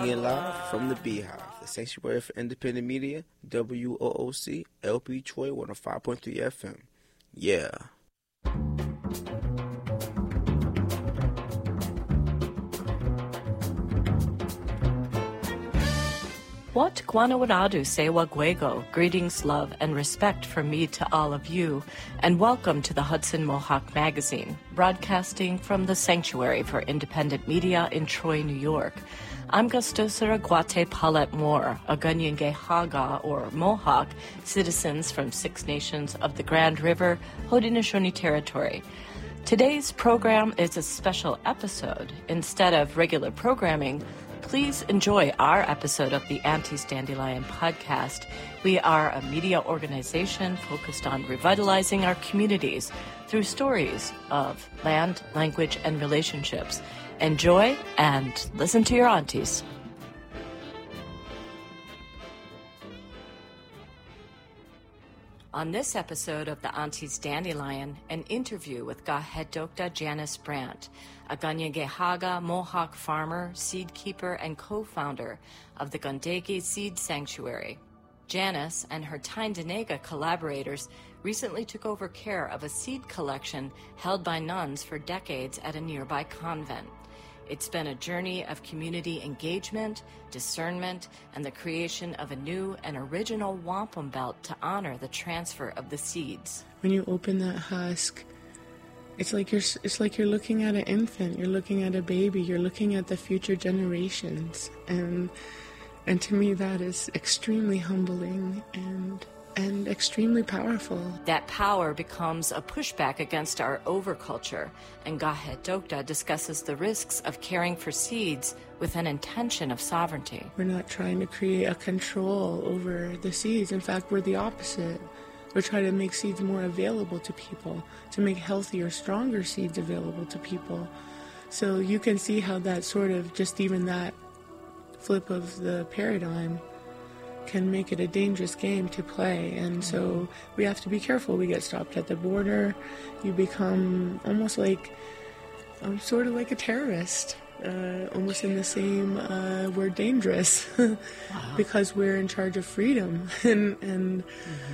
Live from the Beehive, the Sanctuary for Independent Media, WOOC, LP Troy 105.3 FM. Yeah. What Guanawaradu Sewa Guego, greetings, love, and respect from me to all of you, and welcome to the Hudson Mohawk Magazine, broadcasting from the Sanctuary for Independent Media in Troy, New York. I'm Gustosara Guate Palet Moore, a Ganyenge Haga, or Mohawk, citizens from 6 nations of the Grand River, Haudenosaunee Territory. Today's program is a special episode. Instead of regular programming, please enjoy our episode of the Aunties Dandelion podcast. We are a media organization focused on revitalizing our communities through stories of land, language, and relationships. Enjoy and listen to your aunties. On this episode of the Aunties Dandelion, an interview with Gahedokta Janice Brandt, a Ganyenge Haga Mohawk farmer, seed keeper, and co-founder of the Gundege Seed Sanctuary. Janice and her Tyndonega collaborators recently took over care of a seed collection held by nuns for decades at a nearby convent. It's been a journey of community engagement, discernment, and the creation of a new and original wampum belt to honor the transfer of the seeds. When you open that husk, it's like you're looking at an infant, you're looking at a baby, you're looking at the future generations, and to me that is extremely humbling and extremely powerful. That power becomes a pushback against our overculture, and Gahedokta discusses the risks of caring for seeds with an intention of sovereignty. We're not trying to create a control over the seeds. In fact, we're the opposite. We're trying to make seeds more available to people, to make healthier, stronger seeds available to people. So you can see how that sort of, just even that flip of the paradigm can make it a dangerous game to play, and so we have to be careful. We get stopped at the border. You become almost like, sort of like a terrorist, almost in the same, we're dangerous because we're in charge of freedom, and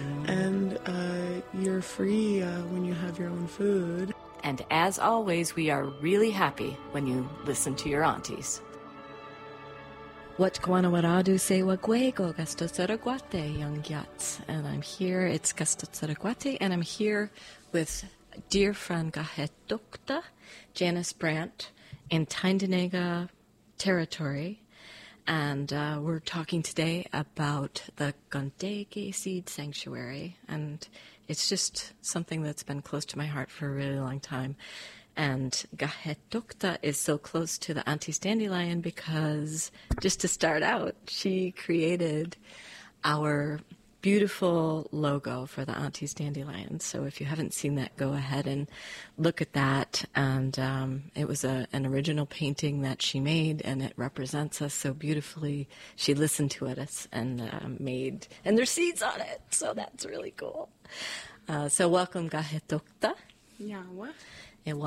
you're free when you have your own food. And as always, we are really happy when you listen to your aunties. What Guanawaradu Sewa Guego, Gastosaraguate, young Yats. And I'm here, it's Gastosaraguate, and I'm here with dear friend Gahedokta Janice Brandt in Tyndonega Territory. And we're talking today about the Gundege Seed Sanctuary. And it's just something that's been close to my heart for a really long time. And Gahedokta is so close to the Aunties Dandelion because, just to start out, she created our beautiful logo for the Aunties Dandelion. So if you haven't seen that, go ahead and look at that. And it was an original painting that she made, and it represents us so beautifully. She listened to us and made, and there's seeds on it, so that's really cool. So welcome, Gahedokta. Yeah, what? Can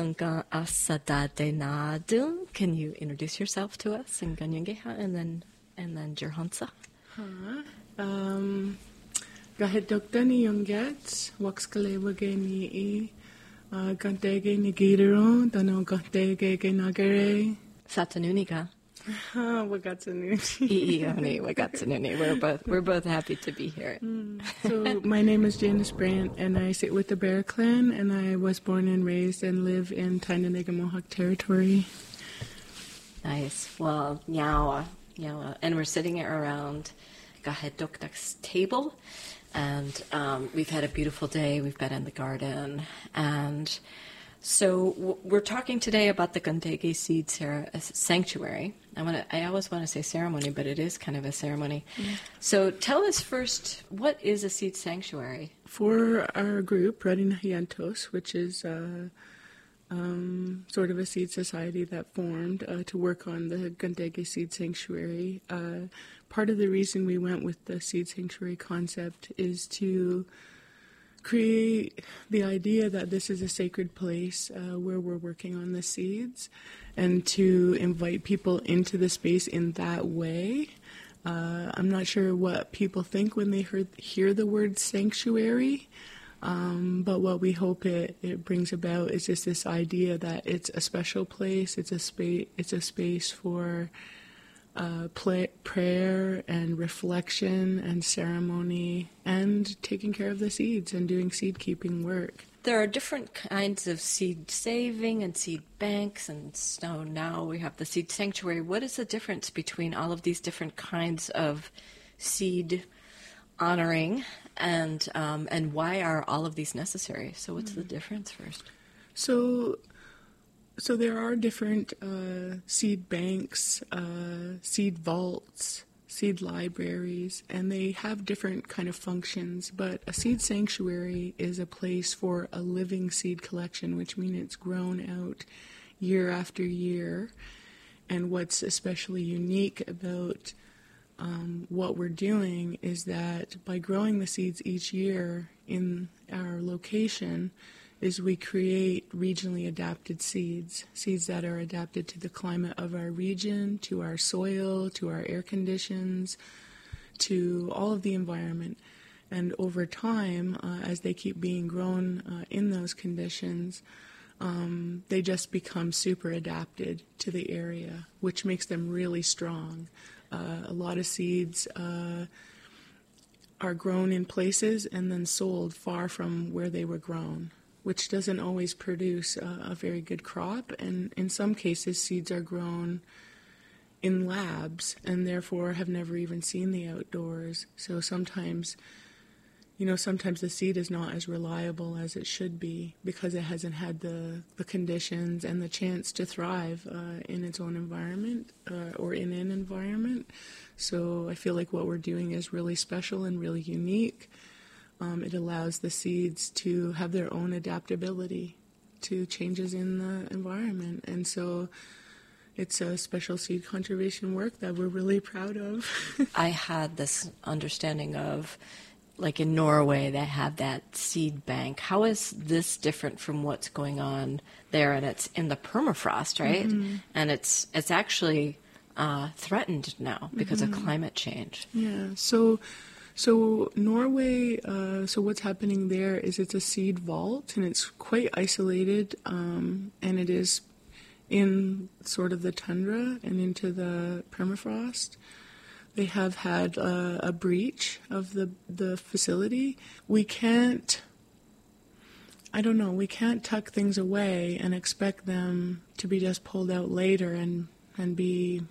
you introduce yourself to us in Ganyangeha and then Jerhansa? Gahedokta ni yonget, waxkalewa ni gantege ni gidero, dano gantege nagare. Satanuniga. We're both happy to be here. So my name is Janice Brandt, and I sit with the Bear Clan, and I was born and raised and live in Tyndonega Mohawk Territory. Nice. Well, Nyawa. And we're sitting around Gahedokta's table, and we've had a beautiful day. We've been in the garden, and so we're talking today about the Gundege Seed Sanctuary. I always want to say ceremony, but it is kind of a ceremony. Mm-hmm. So tell us first, what is a seed sanctuary? For our group, Radinahiantos, which is sort of a seed society that formed to work on the Gundege Seed Sanctuary, part of the reason we went with the seed sanctuary concept is to create the idea that this is a sacred place where we're working on the seeds, and to invite people into the space in that way. I'm not sure what people think when they hear the word sanctuary, but what we hope it brings about is just this idea that it's a special place. It's a space for prayer and reflection and ceremony and taking care of the seeds and doing seed keeping work. There are different kinds of seed saving and seed banks, and so now we have the seed sanctuary. What is the difference between all of these different kinds of seed honoring, and why are all of these necessary? So what's the difference first? So there are different seed banks, seed vaults, seed libraries, and they have different kind of functions. But a seed sanctuary is a place for a living seed collection, which means it's grown out year after year. And what's especially unique about what we're doing is that by growing the seeds each year in our location, is we create regionally adapted seeds that are adapted to the climate of our region, to our soil, to our air conditions, to all of the environment. And over time, as they keep being grown in those conditions, they just become super adapted to the area, which makes them really strong. A lot of seeds are grown in places and then sold far from where they were grown, which doesn't always produce a very good crop. And in some cases, seeds are grown in labs and therefore have never even seen the outdoors. So sometimes the seed is not as reliable as it should be because it hasn't had the conditions and the chance to thrive in its own environment or in an environment. So I feel like what we're doing is really special and really unique. It allows the seeds to have their own adaptability to changes in the environment. And so it's a special seed conservation work that we're really proud of. I had this understanding of, like in Norway, they have that seed bank. How is this different from what's going on there? And it's in the permafrost, right? Mm-hmm. And it's actually threatened now because of climate change. Yeah, So Norway, so what's happening there is it's a seed vault, and it's quite isolated, and it is in sort of the tundra and into the permafrost. They have had a breach of the facility. We can't tuck things away and expect them to be just pulled out later and be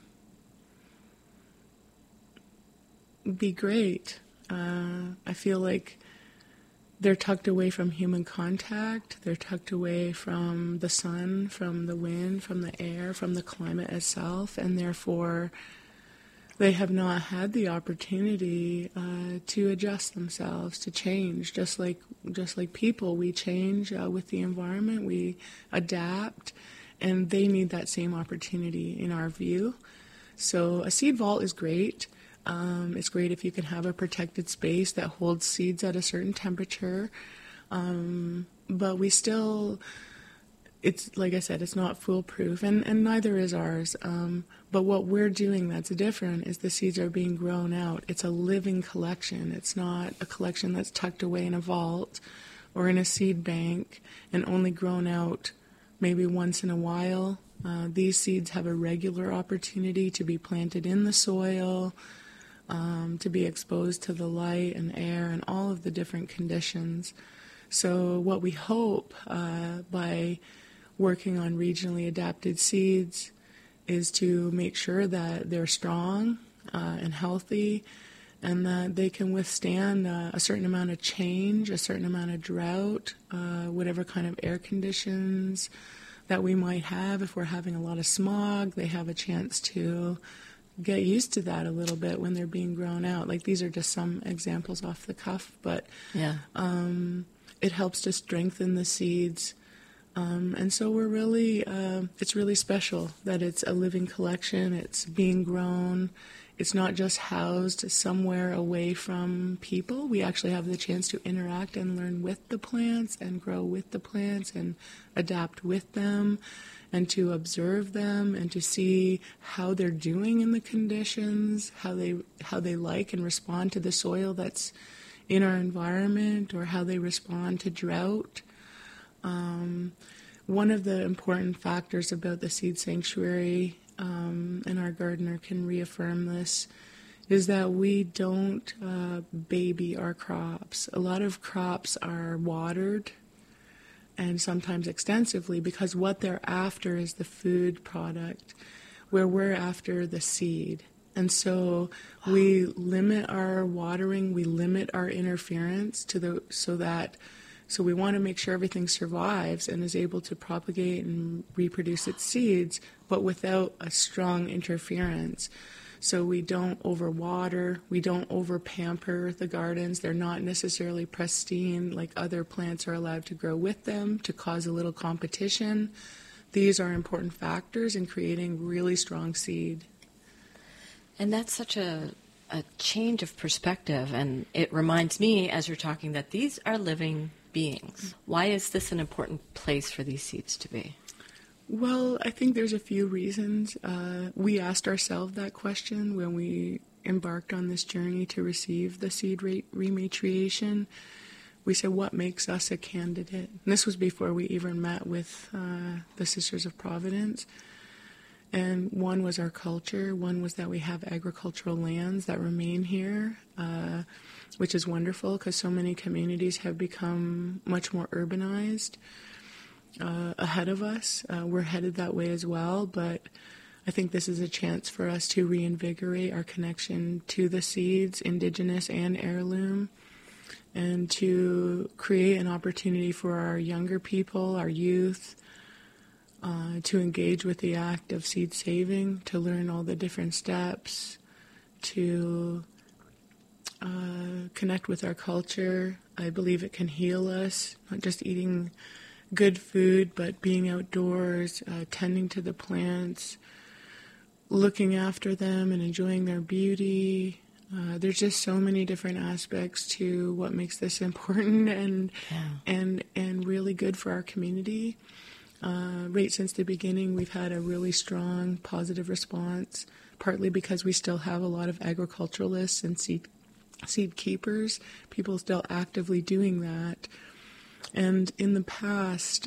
great. I feel like they're tucked away from human contact. They're tucked away from the sun, from the wind, from the air, from the climate itself, and therefore they have not had the opportunity to adjust themselves, to change. Just like people, we change with the environment. We adapt, and they need that same opportunity in our view. So a seed vault is great. It's great if you can have a protected space that holds seeds at a certain temperature, but we still, it's like I said, it's not foolproof, and neither is ours. But what we're doing that's different is the seeds are being grown out. It's a living collection. It's not a collection that's tucked away in a vault or in a seed bank and only grown out maybe once in a while. These seeds have a regular opportunity to be planted in the soil, to be exposed to the light and air and all of the different conditions. So what we hope by working on regionally adapted seeds is to make sure that they're strong and healthy, and that they can withstand a certain amount of change, a certain amount of drought, whatever kind of air conditions that we might have. If we're having a lot of smog, they have a chance to get used to that a little bit when they're being grown out. Like, these are just some examples off the cuff, but yeah. It helps to strengthen the seeds And so we're really, it's really special that it's a living collection. It's being grown. It's not just housed somewhere away from people. We actually have the chance to interact and learn with the plants and grow with the plants and adapt with them and to observe them and to see how they're doing in the conditions, how they like and respond to the soil that's in our environment, or how they respond to drought. One of the important factors about the seed sanctuary, and our gardener can reaffirm this, is that we don't baby our crops. A lot of crops are watered, and sometimes extensively, because what they're after is the food product, where we're after the seed. And so we limit our watering, we limit our interference so we want to make sure everything survives and is able to propagate and reproduce its seeds, but without a strong interference. So we don't overwater, we don't over-pamper the gardens. They're not necessarily pristine like other plants are allowed to grow with them to cause a little competition. These are important factors in creating really strong seed. And that's such a change of perspective, and it reminds me, as you're talking, that these are living beings. Why is this an important place for these seeds to be? Well, I think there's a few reasons. We asked ourselves that question when we embarked on this journey to receive the seed rematriation. We said, what makes us a candidate? And this was before we even met with the Sisters of Providence. And one was our culture. One was that we have agricultural lands that remain here, which is wonderful because so many communities have become much more urbanized ahead of us. We're headed that way as well, but I think this is a chance for us to reinvigorate our connection to the seeds, indigenous and heirloom, and to create an opportunity for our younger people, our youth, to engage with the act of seed saving, to learn all the different steps, to connect with our culture. I believe it can heal us, not just eating good food, but being outdoors, tending to the plants, looking after them and enjoying their beauty. There's just so many different aspects to what makes this important and really good for our community. Right since the beginning, we've had a really strong positive response, partly because we still have a lot of agriculturalists and seed keepers, people still actively doing that. And in the past,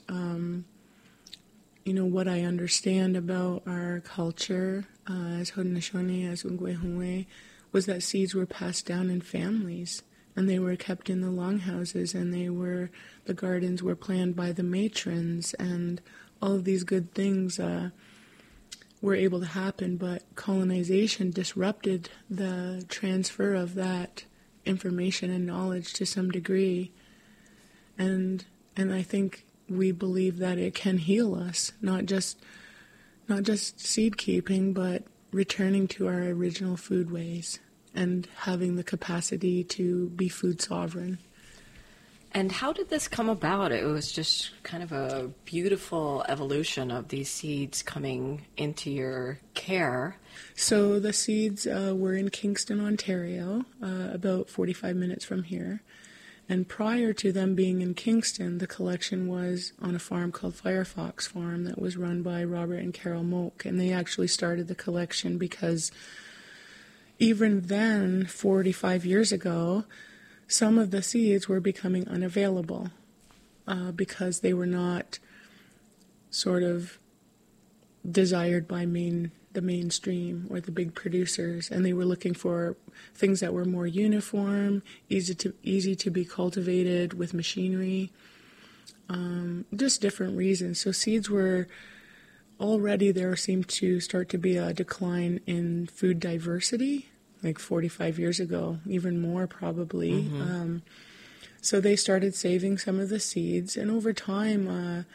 what I understand about our culture as Haudenosaunee, as Ungwehongwe, was that seeds were passed down in families, and they were kept in the longhouses, and the gardens were planned by the matrons, and all of these good things were able to happen, but colonization disrupted the transfer of that information and knowledge to some degree. And I think we believe that it can heal us, not just seed keeping, but returning to our original food ways and having the capacity to be food sovereign. And how did this come about? It was just kind of a beautiful evolution of these seeds coming into your care. So the seeds were in Kingston, Ontario, about 45 minutes from here. And prior to them being in Kingston, the collection was on a farm called Firefox Farm that was run by Robert and Carol Moak. And they actually started the collection because even then, 45 years ago, some of the seeds were becoming unavailable because they were not sort of desired by the mainstream or the big producers, and they were looking for things that were more uniform, easy to be cultivated with machinery, just different reasons. So seeds were already, there seemed to start to be a decline in food diversity, like 45 years ago, even more probably. Mm-hmm. So they started saving some of the seeds, and over time,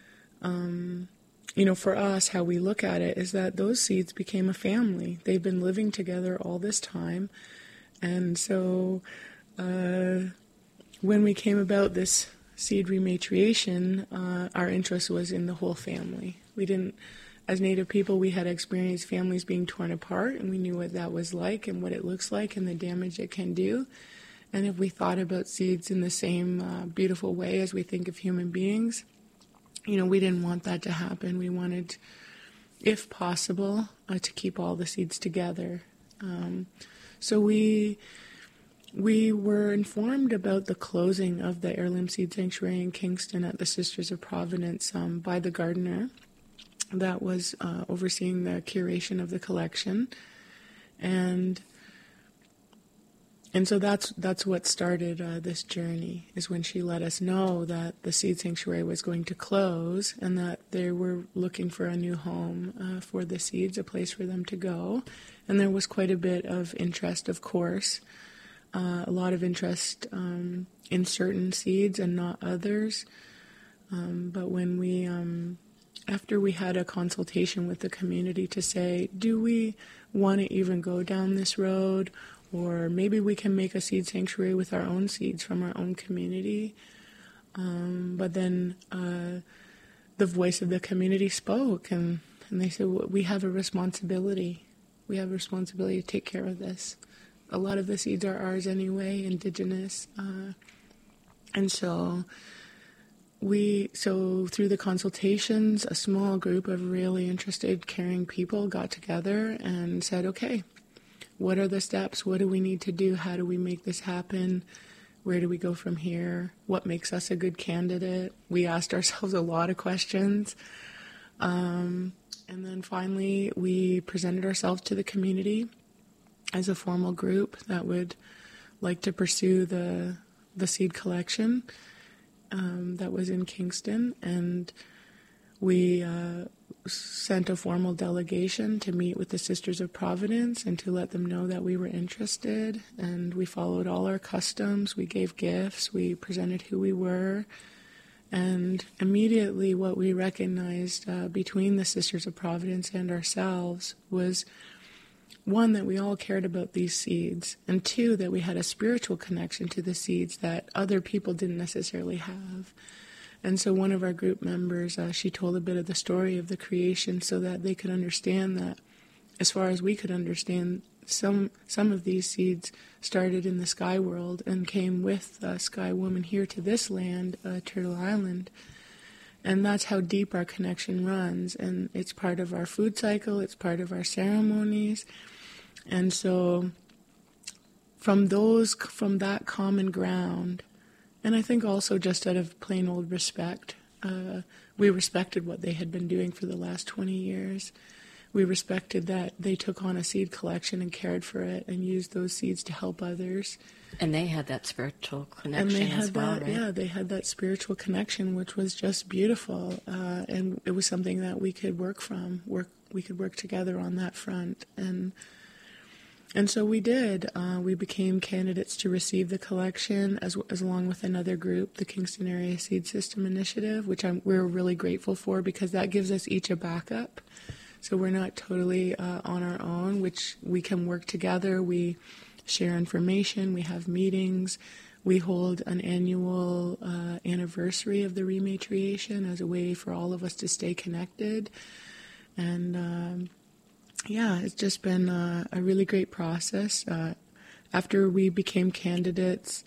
for us, how we look at it is that those seeds became a family. They've been living together all this time. And so when we came about this seed rematriation, our interest was in the whole family. We didn't, as Native people, we had experienced families being torn apart, and we knew what that was like and what it looks like and the damage it can do. And if we thought about seeds in the same beautiful way as we think of human beings, we didn't want that to happen. We wanted, if possible, to keep all the seeds together. So we were informed about the closing of the Heirloom Seed Sanctuary in Kingston at the Sisters of Providence by the gardener that was overseeing the curation of the collection. And so that's what started this journey, is when she let us know that the seed sanctuary was going to close and that they were looking for a new home for the seeds, a place for them to go. And there was quite a bit of interest, of course, a lot of interest in certain seeds and not others. But when we, after we had a consultation with the community to say, do we want to even go down this road? Or maybe we can make a seed sanctuary with our own seeds from our own community. But then the voice of the community spoke, and they said, well, we have a responsibility. We have a responsibility to take care of this. A lot of the seeds are ours anyway, indigenous. And so through the consultations, a small group of really interested, caring people got together and said, okay, what are the steps? What do we need to do? How do we make this happen? Where do we go from here? What makes us a good candidate? We asked ourselves a lot of questions. And then finally, we presented ourselves to the community as a formal group that would like to pursue the seed collection that was in Kingston. And we sent a formal delegation to meet with the Sisters of Providence and to let them know that we were interested. And we followed all our customs. We gave gifts. We presented who we were. And immediately what we recognized between the Sisters of Providence and ourselves was, one, that we all cared about these seeds, and two, that we had a spiritual connection to the seeds that other people didn't necessarily have. And so one of our group members, she told a bit of the story of the creation so that they could understand that, as far as we could understand, some of these seeds started in the sky world and came with Sky Woman here to this land, Turtle Island. And that's how deep our connection runs. And it's part of our food cycle, it's part of our ceremonies. And so from that common ground, and I think also just out of plain old respect, we respected what they had been doing for the last 20 years. We respected that they took on a seed collection and cared for it and used those seeds to help others. And they had that spiritual connection as well, right? Yeah, they had that spiritual connection, which was just beautiful. And it was something that we could work from. We could work together on that front. And so we did. We became candidates to receive the collection as along with another group, the Kingston Area Seed System Initiative, which we're really grateful for because that gives us each a backup. So we're not totally on our own, which we can work together. We share information. We have meetings. We hold an annual anniversary of the rematriation as a way for all of us to stay connected. And it's just been a really great process. After we became candidates,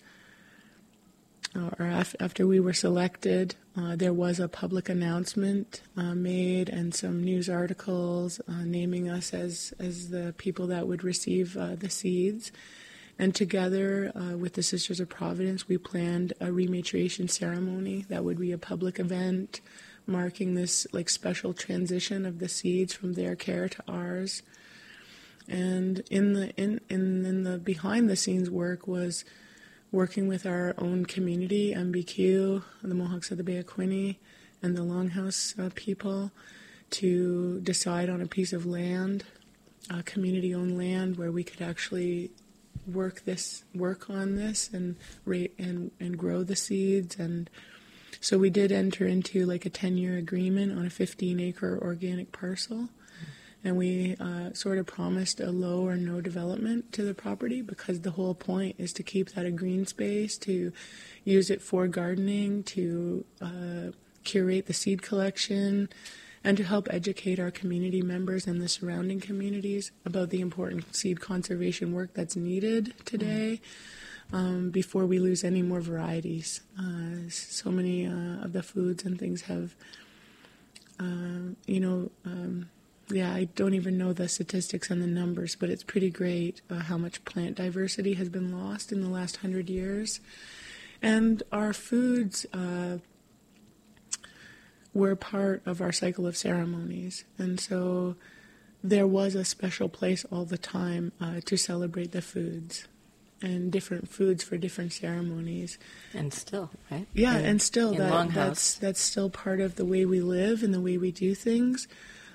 or after we were selected, there was a public announcement made and some news articles naming us as the people that would receive the seeds. And together with the Sisters of Providence, we planned a rematriation ceremony that would be a public event marking this special transition of the seeds from their care to ours. And in the behind the scenes work was working with our own community, MBQ, the Mohawks of the Bay of Quinte, and the Longhouse people to decide on a piece of land, community-owned land, where we could actually work on this and grow the seeds. And so we did enter into a 10-year agreement on a 15-acre organic parcel. And we sort of promised a low or no development to the property, because the whole point is to keep that a green space, to use it for gardening, to curate the seed collection, and to help educate our community members and the surrounding communities about the important seed conservation work that's needed today, before we lose any more varieties. So many of the foods and things have, I don't even know the statistics and the numbers, but it's pretty great how much plant diversity has been lost in the last 100 years. And our foods were part of our cycle of ceremonies. And so there was a special place all the time to celebrate the foods, and different foods for different ceremonies. And still, right? Yeah, and still that's still part of the way we live and the way we do things.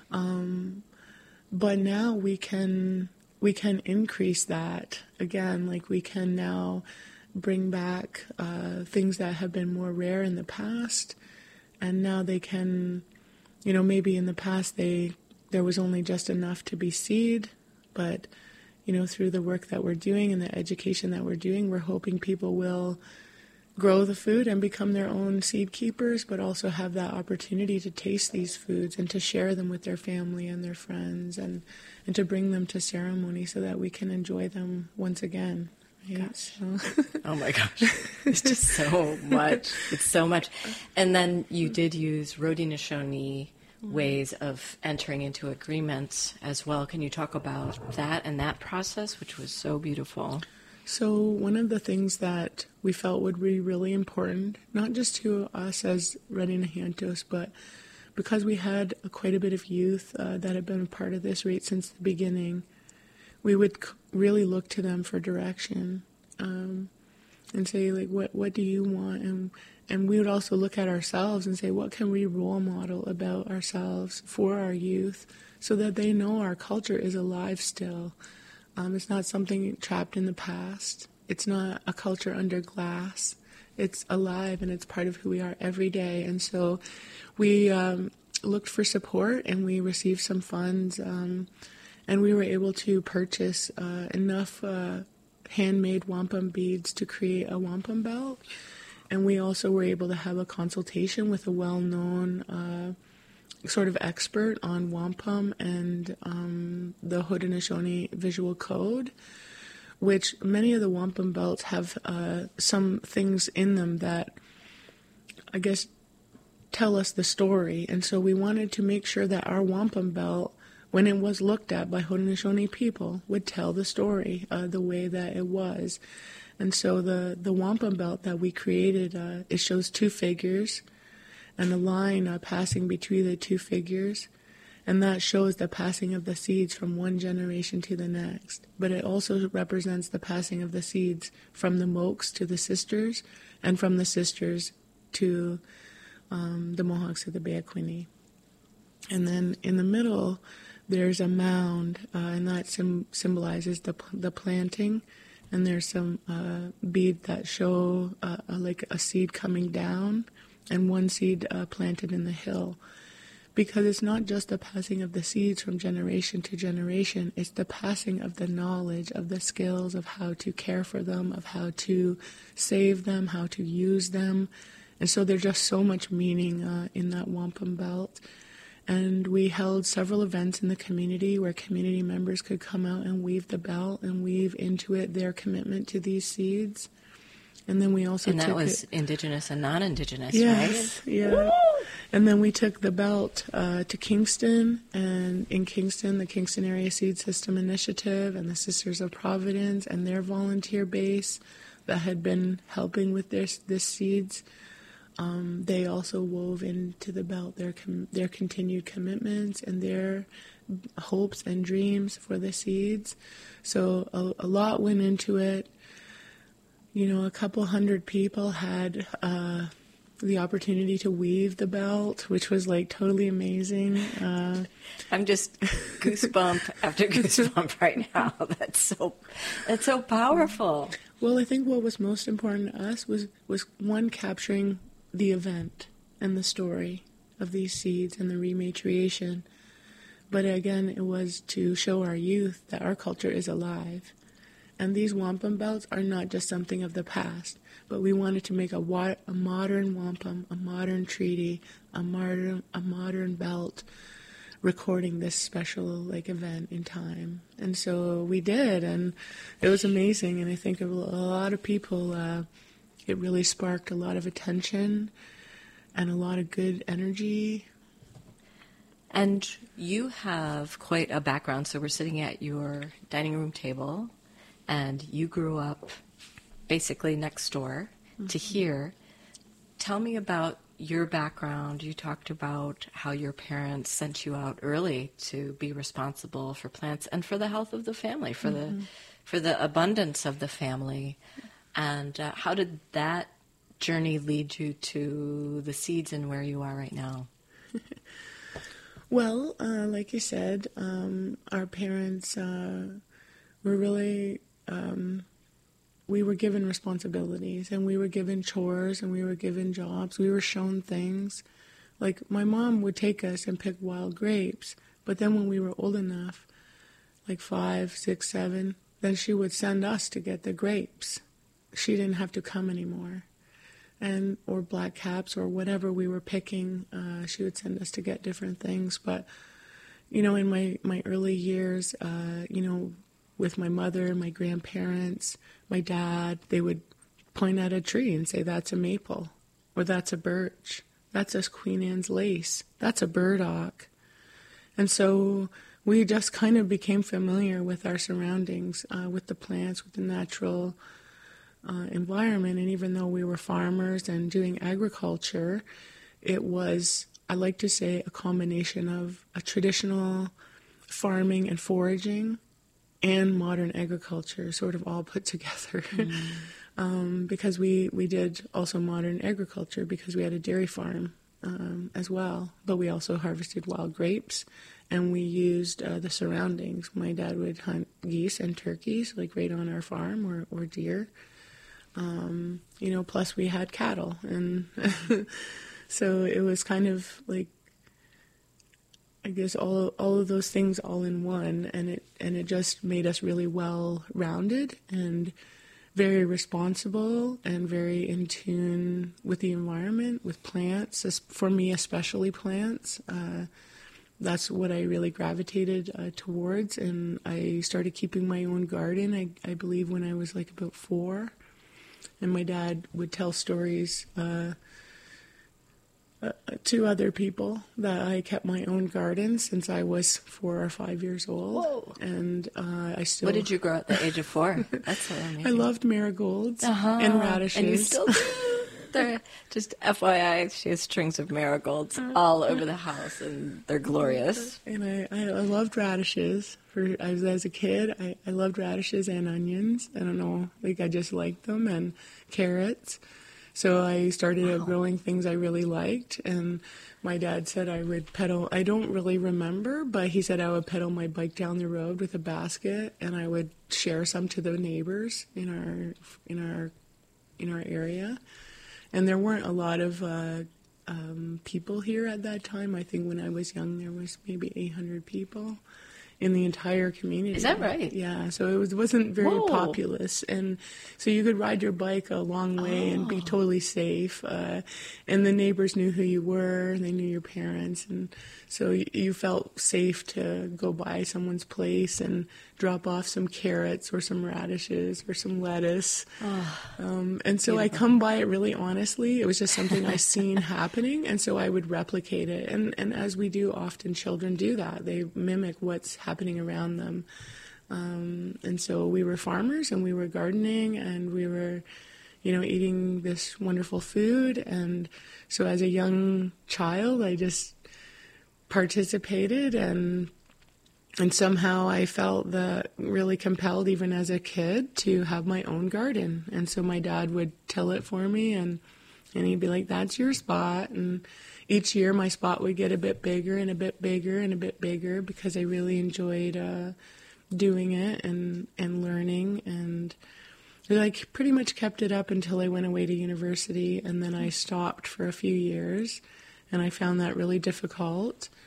But now we can increase that again. Like, we can now bring back things that have been more rare in the past, and now they can, maybe in the past there was only just enough to be seed, but through the work that we're doing and the education that we're doing, we're hoping people will grow the food and become their own seed keepers, but also have that opportunity to taste these foods and to share them with their family and their friends, and to bring them to ceremony so that we can enjoy them once again. Right? So. Oh my gosh. It's just so much. It's so much. And then you did use Haudenosaunee ways of entering into agreements as well. Can you talk about that and that process, which was so beautiful? So one of the things that we felt would be really important, not just to us as Ready Nahantos, but because we had quite a bit of youth that had been a part of this right since the beginning, we would really look to them for direction, and say, like, what do you want? And we would also look at ourselves and say, what can we role model about ourselves for our youth so that they know our culture is alive still. It's not something trapped in the past. It's not a culture under glass. It's alive, and it's part of who we are every day. And so we looked for support, and we received some funds, and we were able to purchase enough handmade wampum beads to create a wampum belt. And we also were able to have a consultation with a well-known sort of expert on wampum and the Haudenosaunee visual code, which many of the wampum belts have some things in them that, I guess, tell us the story. And so we wanted to make sure that our wampum belt, when it was looked at by Haudenosaunee people, would tell the story the way that it was. And so the wampum belt that we created, it shows two figures and a line passing between the two figures, and that shows the passing of the seeds from one generation to the next. But it also represents the passing of the seeds from the Mokes to the sisters, and from the sisters to the Mohawks of the Bay of Quinte. And then in the middle, there's a mound, and that symbolizes the planting. And there's some beads that show like a seed coming down, and one seed planted in the hill. Because it's not just the passing of the seeds from generation to generation, it's the passing of the knowledge, of the skills of how to care for them, of how to save them, how to use them. And so there's just so much meaning in that wampum belt. And we held several events in the community where community members could come out and weave the belt and weave into it their commitment to these seeds. And then we also that was Indigenous and non-Indigenous, yes, right? Yeah. Woo! And then we took the belt to Kingston, and in Kingston, the Kingston Area Seed System Initiative and the Sisters of Providence and their volunteer base that had been helping with this seeds, they also wove into the belt their continued commitments and their hopes and dreams for the seeds. So a lot went into it. You know, a couple hundred people had the opportunity to weave the belt, which was like totally amazing. I'm just goosebump after goosebump right now. That's so powerful. Well, I think what was most important to us was one, capturing the event and the story of these seeds and the rematriation. But again, it was to show our youth that our culture is alive. And these wampum belts are not just something of the past, but we wanted to make a modern wampum, a modern treaty, a modern belt, recording this special event in time. And so we did, and it was amazing. And I think a lot of people, it really sparked a lot of attention and a lot of good energy. And you have quite a background. So we're sitting at your dining room table, and you grew up basically next door to here. Tell me about your background. You talked about how your parents sent you out early to be responsible for plants and for the health of the family, for the abundance of the family. And how did that journey lead you to the seeds and where you are right now? Well, like you said, our parents were really, we were given responsibilities, and we were given chores, and we were given jobs. We were shown things. Like, my mom would take us and pick wild grapes, but then when we were old enough, like 5, 6, 7, then she would send us to get the grapes. She didn't have to come anymore. Or black caps or whatever we were picking, she would send us to get different things. But, in my early years, with my mother, my grandparents, my dad, they would point at a tree and say, that's a maple, or that's a birch, that's a Queen Anne's lace, that's a burdock. And so we just kind of became familiar with our surroundings, with the plants, with the natural environment. And even though we were farmers and doing agriculture, it was, I like to say, a combination of a traditional farming and foraging and modern agriculture sort of all put together. Because we did also modern agriculture because we had a dairy farm as well. But we also harvested wild grapes, and we used the surroundings. My dad would hunt geese and turkeys, right on our farm, or deer. Plus we had cattle, and so it was kind of I guess all of those things all in one, and it just made us really well-rounded and very responsible and very in tune with the environment, with plants. For me, especially plants. That's what I really gravitated towards, and I started keeping my own garden, I believe, when I was about 4. And my dad would tell stories to other people that I kept my own garden since I was 4 or 5 years old. Whoa. And I still... What did you grow at the age of 4? That's so amazing. I loved marigolds and radishes. And you still do? They're just FYI, she has strings of marigolds all over the house, and they're glorious. And I loved radishes. As a kid, I loved radishes and onions. I don't know, I just liked them, and carrots. So I started growing things I really liked, and my dad said I would pedal. I don't really remember, but he said I would pedal my bike down the road with a basket, and I would share some to the neighbors in our area. And there weren't a lot of people here at that time. I think when I was young, there was maybe 800 people in the entire community. Is that right? Yeah, so it wasn't very populous. And so you could ride your bike a long way and be totally safe. And the neighbors knew who you were, and they knew your parents. And so you felt safe to go by someone's place and drop off some carrots or some radishes or some lettuce. And so I come by it really honestly. It was just something I seen happening, and so I would replicate it. And as we do often, children do that. They mimic what's happening around them. And so we were farmers, and we were gardening, and we were, eating this wonderful food. And so as a young child, I just participated, and somehow I felt really compelled, even as a kid, to have my own garden. And so my dad would till it for me, and he'd be like, that's your spot. And each year my spot would get a bit bigger and a bit bigger and a bit bigger, because I really enjoyed doing it and learning. And I pretty much kept it up until I went away to university, and then I stopped for a few years, and I found that really difficult.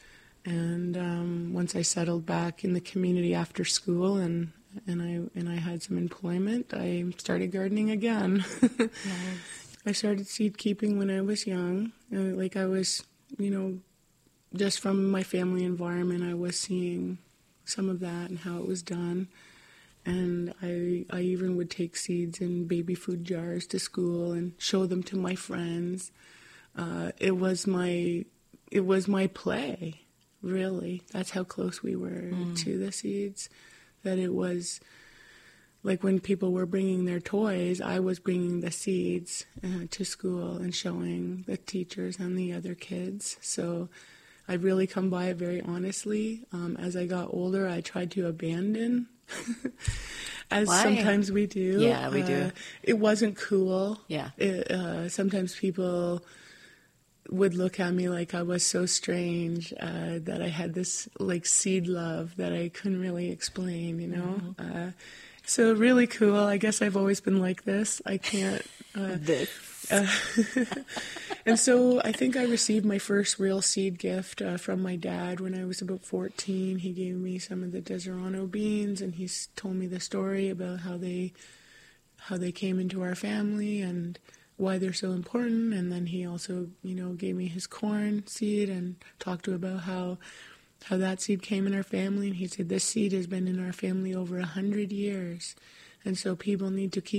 And once I settled back in the community after school and I had some employment, I started gardening again. Nice. I started seed keeping when I was young. I was, just from my family environment, I was seeing some of that and how it was done. And I even would take seeds in baby food jars to school and show them to my friends. It was my play, really. That's how close we were to the seeds. That it was like when people were bringing their toys, I was bringing the seeds to school and showing the teachers and the other kids. So I really come by it very honestly. As I got older, I tried to abandon, as Why? Sometimes we do. Yeah, we do. It wasn't cool. Yeah. Sometimes people would look at me like I was so strange, that I had this seed love that I couldn't really explain, Mm-hmm. So really cool. I guess I've always been like this. I can't. And so I think I received my first real seed gift from my dad when I was about 14. He gave me some of the Deserano beans, and he told me the story about how they came into our family and why they're so important. And then he also, gave me his corn seed and talked about how that seed came in our family. And he said, this seed has been in our family over 100 years. And so people need to keep